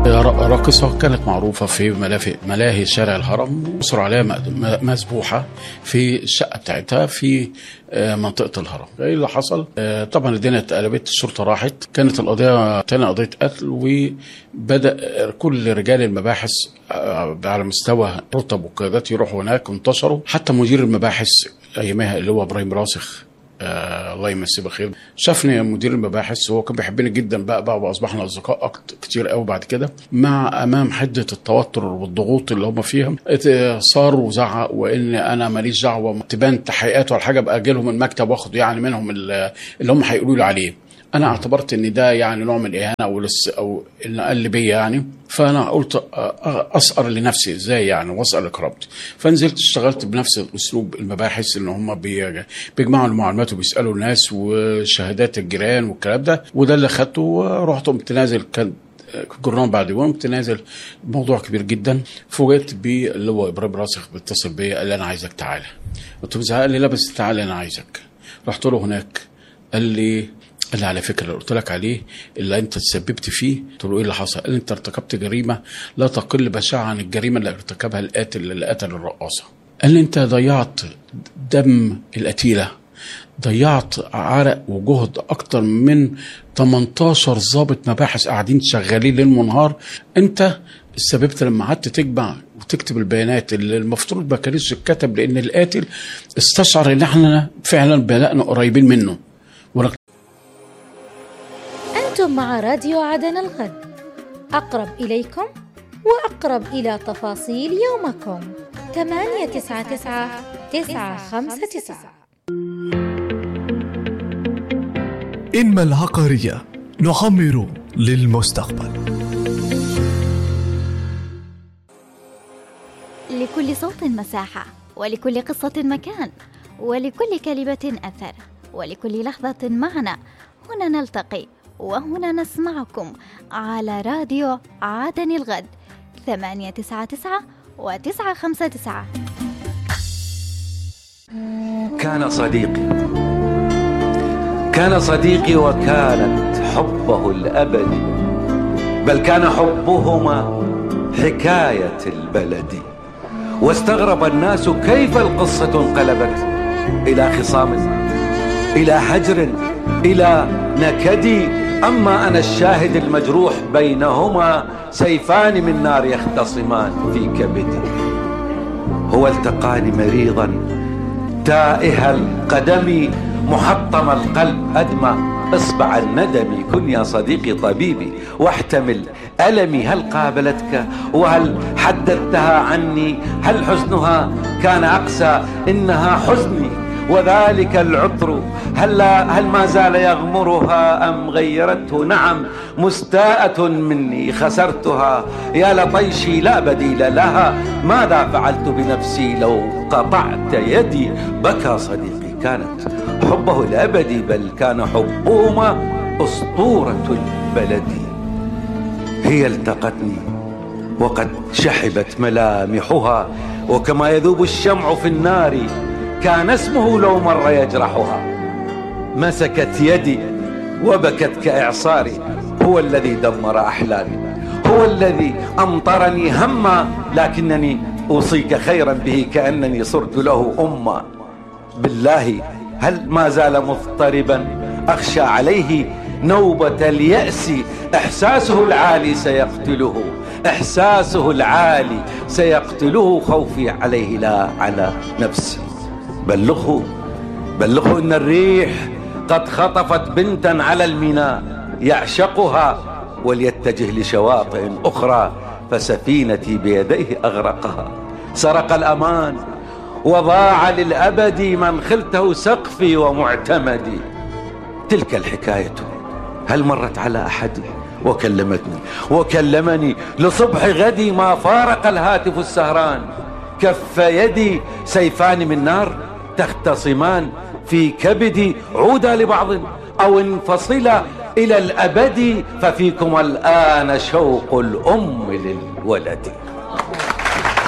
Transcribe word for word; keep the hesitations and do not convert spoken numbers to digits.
راقصة كانت معروفة في ملاهي ملاهي شارع الهرم، وصر عليها مسبوحة في الشقة بتاعتها في منطقة الهرم. ايه اللي حصل؟ طبعا الدنيا اتقلبت، الشرطة راحت، كانت القضية تاني قضية قتل، وبدأ كل رجال المباحث على مستوى رتب وقيادات يروحوا هناك وانتشروا، حتى مدير المباحث ايامها اللي هو ابراهيم راسخ آه الله يمسيه بالخير شافني مدير المباحث، هو كان بيحبني جدا بقى بقى واصبحنا اصدقاء أكتر كتير قوي بعد كده. مع امام حده التوتر والضغوط اللي هم فيها صار وزعق، وان انا ماليش دعوه تبان تحقيقات ولا حاجه، بقى اجي لهم المكتب واخد يعني منهم اللي هم هيقولوا لي عليه. انا اعتبرت ان ده يعني نوع من الاهانه او او اللي قال بيا يعني، فانا قلت اسأر لنفسي ازاي يعني واسأل لكرامتي. فنزلت اشتغلت بنفس الاسلوب المباحث، ان هم بيجمعوا المعلومات وبيسالوا الناس وشهادات الجيران والكلام ده، وده اللي خدته. ورحت قمت نازل، كان جرنان بعد يوم قمت نازل، موضوع كبير جدا. فوجئت بيه اللي هو ابراهيم راسخ بيتصل بيا، قال لي انا عايزك تعالى. قلت له قال لي لا بس تعالى انا عايزك. رحت له هناك، قال لي قال لي على فكره اللي قلت لك عليه اللي انت تسببت فيه. قلت له ايه اللي حصل؟ قال لي انت ارتكبت جريمه لا تقل بشاعه عن الجريمه اللي ارتكبها القاتل اللي قتل الرقاصه. قال لي انت ضيعت دم القتيله، ضيعت عرق وجهد اكتر من تمنتاشر ضابط مباحث قاعدين شغالين ليل ونهار. انت سببت لما قعدت تجمع وتكتب البيانات اللي المفترض ما كانتش اتكتب، لان القاتل استشعر ان احنا فعلا بدأنا قريبين منه. أنتم مع راديو عدن الغد، أقرب إليكم وأقرب إلى تفاصيل يومكم. ثمانية تسعة تسعة تسعة خمسة تسعة. إنما العقارية نعمر للمستقبل. لكل صوت مساحة، ولكل قصة مكان، ولكل كلمة أثر، ولكل لحظة معنى. هنا نلتقي وهنا نسمعكم على راديو عدن الغد ثمانية تسعة تسعة وتسعة خمسة تسعة. كان صديقي كان صديقي وكانت حبه الأبدي، بل كان حبهما حكاية البلد. واستغرب الناس كيف القصة انقلبت إلى خصام، إلى حجر، إلى نكد. أما أنا الشاهد المجروح بينهما سيفان من نار يختصمان في كبدي. هو التقاني مريضا تائه القدم، محطم القلب أدمى إصبع الندم. كن يا صديقي طبيبي واحتمل ألمي. هل قابلتك وهل حدثتها عني؟ هل حزنها كان أقسى؟ إنها حزني وذلك العطر. هل, هل ما زال يغمرها أم غيرته؟ نعم مستاءة مني خسرتها. يا لطيشي لا بديل لها، ماذا فعلت بنفسي لو قطعت يدي؟ بكى صديقي، كانت حبه الأبدي، بل كان حبهما أسطورة البلد. هي التقتني وقد شحبت ملامحها، وكما يذوب الشمع في النار كان اسمه لو مر يجرحها. مسكت يدي وبكت كإعصاري. هو الذي دمر أحلامي، هو الذي أمطرني هما، لكنني أوصيك خيرا به كأنني صرت له أما. بالله هل ما زال مضطربا؟ أخشى عليه نوبة اليأس. إحساسه العالي سيقتله، إحساسه العالي سيقتله. خوفي عليه لا على نفسي. بلغه بلغه إن الريح قد خطفت بنتا على الميناء يعشقها، وليتجه لشواطئ أخرى، فسفينتي بيديه أغرقها. سرق الأمان وضاع للأبد، من خلته سقفي ومعتمدي. تلك الحكاية هل مرت على أحد وكلمتني وكلمني لصبح غدي؟ ما فارق الهاتف السهران. كف يدي سيفان من نار تختصمان في كبدي. عودا لبعض أو انفصلا إلى الأبد، ففيكم الآن شوق الأم للولد.